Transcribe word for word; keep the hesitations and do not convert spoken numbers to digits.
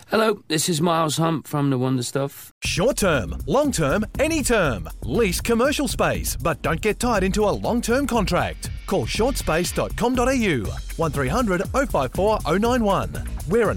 Hello, this is Miles Hunt from The Wonder Stuff. Short term, long term, any term. Lease commercial space, but don't get tied into a long term contract. Call short space dot com dot a u one three hundred oh five four oh nine one. We're an